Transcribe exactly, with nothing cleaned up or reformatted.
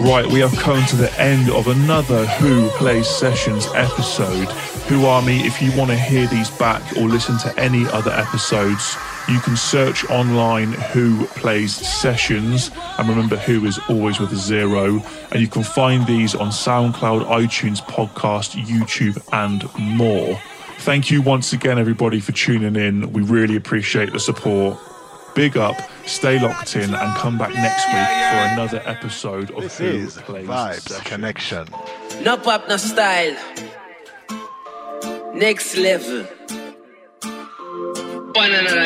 Right, we have come to the end of another Who Plays Sessions episode. Who Army, if you want to hear these back or listen to any other episodes, you can search online Who Plays Sessions, and remember Who is always with a zero, and you can find these on SoundCloud, iTunes, podcast, YouTube and more. Thank you once again everybody for tuning in. We really appreciate the support. Big up, stay locked in and come back next week for another episode of This Who is Plays Vibes Sessions. Connection. No pop, no style. Next level. One another